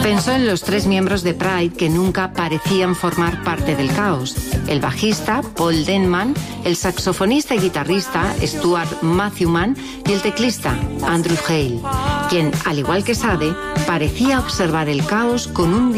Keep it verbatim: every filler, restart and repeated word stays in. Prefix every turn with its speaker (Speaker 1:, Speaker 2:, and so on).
Speaker 1: Pensó en los tres miembros de Pride que nunca parecían formar parte del caos: el bajista, Paul Denman, el saxofonista y guitarrista, Stuart Matthewman, y el teclista, Andrew Hale, quien, al igual que Sade, parecía observar el caos con un